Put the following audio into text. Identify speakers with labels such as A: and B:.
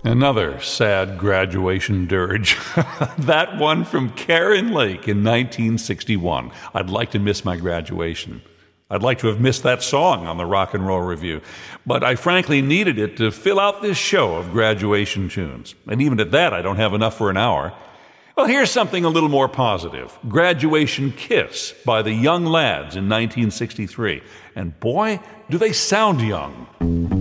A: Another sad graduation dirge. That one from Karen Lake in 1961. I'd like to miss my graduation. I'd like to have missed that song on the Rock and Roll Review, but I frankly needed it to fill out this show of graduation tunes. And even at that, I don't have enough for an hour. Well, here's something a little more positive. Graduation Kiss by the Young Lads in 1963. And boy, do they sound young.